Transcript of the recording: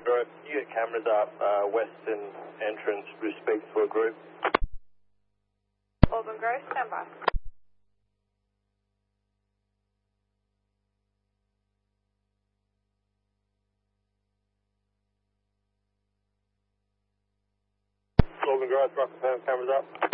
Right, you get cameras up, western entrance, respect for group. Auburn Grove, stand by. Auburn Grove, rock and cameras up.